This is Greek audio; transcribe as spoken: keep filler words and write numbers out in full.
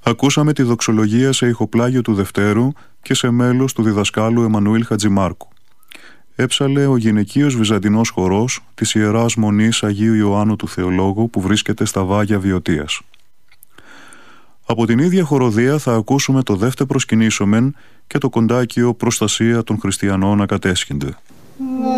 Ακούσαμε τη δοξολογία σε ηχοπλάγιο του Δευτέρου και σε μέλος του διδασκάλου Εμμανουήλ Χατζημάρκου. Έψαλε ο γυναικείος βυζαντινός χορός της Ιεράς Μονής Αγίου Ιωάννου του Θεολόγου που βρίσκεται στα Βάγια Βιωτίας. Από την ίδια χοροδία θα ακούσουμε το δεύτερο προσκυνήσομεν και το κοντάκιο «Προστασία των χριστιανών ακατέσχυνται».